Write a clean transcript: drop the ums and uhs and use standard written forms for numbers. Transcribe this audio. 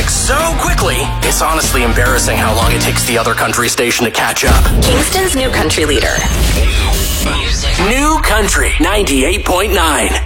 music so quickly, it's honestly embarrassing how long it takes the other country station to catch up. Kingston's new country leader. New Country 98.9.